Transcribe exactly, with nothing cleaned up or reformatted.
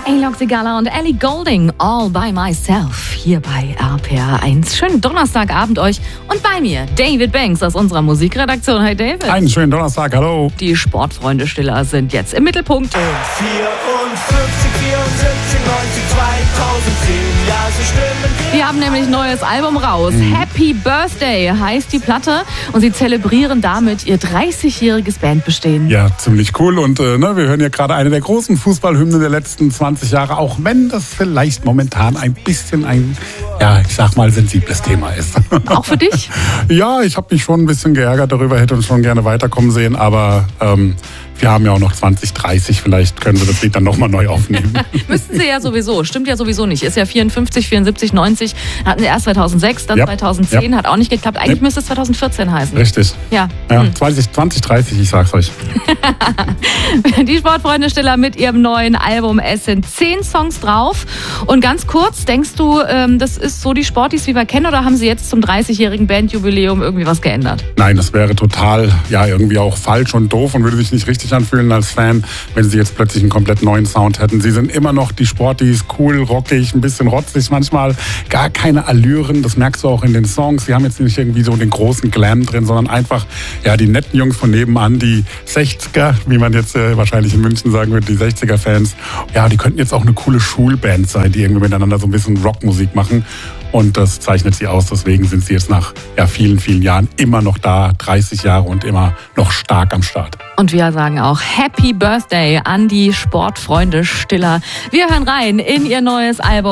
Alok Sigala und Ellie Goulding, All by Myself, hier bei R P R eins. Schönen Donnerstagabend euch und bei mir David Banks aus unserer Musikredaktion. Hi David. Einen schönen Donnerstag, hallo. Die Sportfreunde Stiller sind jetzt im Mittelpunkt. vierundfünfzig, vierundsiebzig, neunzig, zweitausendzehn, ja, so stimmen wir. Die haben nämlich ein neues Album raus. Mhm. Happy Birthday heißt die Platte und sie zelebrieren damit ihr dreißigjähriges Bandbestehen. Ja, ziemlich cool und äh, ne, wir hören ja gerade eine der großen Fußballhymnen der letzten zwanzig Jahre, auch wenn das vielleicht momentan ein bisschen ein, ja, ich sag mal, sensibles Thema ist. Auch für dich? Ja, ich habe mich schon ein bisschen geärgert darüber, hätte uns schon gerne weiterkommen sehen, aber ähm, wir haben ja auch noch zwanzig dreißig, vielleicht können wir das Lied dann nochmal neu aufnehmen. Müssten sie ja sowieso, stimmt ja sowieso nicht. Ist ja vierundfünfzig, vierundsiebzig, neunzig, hatten sie erst zweitausendsechs, dann ja. zweitausendzehn, ja. hat auch nicht geklappt. Eigentlich ja. müsste es zweitausendvierzehn heißen. Richtig. Ja. ja hm. zwanzig, zwanzig dreißig, ich sag's euch. Die Sportfreunde Stiller mit ihrem neuen Album. Es sind zehn Songs drauf. Und ganz kurz, denkst du, das ist so die Sportis, wie wir kennen, oder haben sie jetzt zum dreißigjährigen Bandjubiläum irgendwie was geändert? Nein, das wäre total, ja, irgendwie auch falsch und doof und würde sich nicht richtig anfühlen als Fan, wenn sie jetzt plötzlich einen komplett neuen Sound hätten. Sie sind immer noch die Sportis, cool, rockig, ein bisschen rotzig manchmal, gar keine Allüren, das merkst du auch in den Songs. Sie haben jetzt nicht irgendwie so den großen Glam drin, sondern einfach, ja, die netten Jungs von nebenan, die sechziger, wie man jetzt äh, wahrscheinlich in München sagen würde, die sechziger-Fans. Ja, die könnten jetzt auch eine coole Schulband sein, die irgendwie miteinander so ein bisschen Rockmusik machen. Und das zeichnet sie aus. Deswegen sind sie jetzt nach ja, vielen, vielen Jahren immer noch da, dreißig Jahre und immer noch stark am Start. Und wir sagen auch Happy Birthday an die Sportfreunde Stiller. Wir hören rein in ihr neues Album.